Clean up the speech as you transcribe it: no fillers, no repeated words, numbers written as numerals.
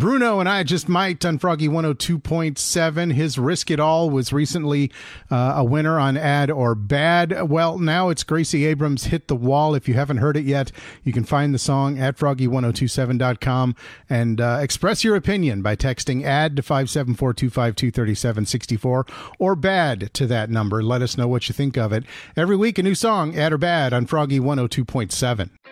Bruno and I Just Might on Froggy 102.7. His Risk It All was recently a winner on Add or Bad. Well, now it's Gracie Abrams' Hit the Wall. If you haven't heard it yet, you can find the song at froggy1027.com and express your opinion by texting ADD to 574-252-3764 or BAD to that number. Let us know what you think of it. Every week, a new song, Add or Bad, on Froggy 102.7.